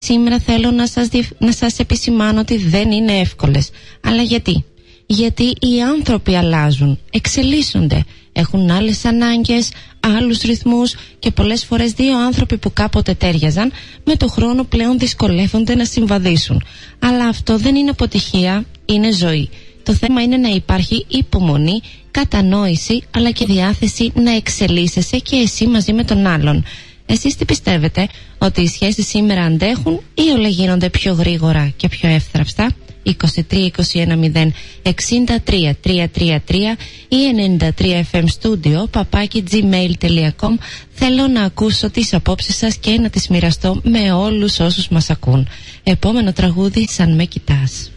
Σήμερα θέλω να σας επισημάνω ότι δεν είναι εύκολες. Αλλά γιατί? Γιατί οι άνθρωποι αλλάζουν, εξελίσσονται, έχουν άλλες ανάγκες, άλλους ρυθμούς και πολλές φορές δύο άνθρωποι που κάποτε τέριαζαν με το χρόνο πλέον δυσκολεύονται να συμβαδίσουν. Αλλά αυτό δεν είναι αποτυχία, είναι ζωή. Το θέμα είναι να υπάρχει υπομονή, κατανόηση αλλά και διάθεση να εξελίσσεσαι και εσύ μαζί με τον άλλον. Εσείς τι πιστεύετε, ότι οι σχέσεις σήμερα αντέχουν ή όλα γίνονται πιο γρήγορα και πιο εύθραυστα? 23-21-0-63-333 ή 93FM Studio @gmail.com. Θέλω να ακούσω τις απόψεις σας και να τις μοιραστώ με όλους όσους μας ακούν. Επόμενο τραγούδι, Σαν με κοιτάς.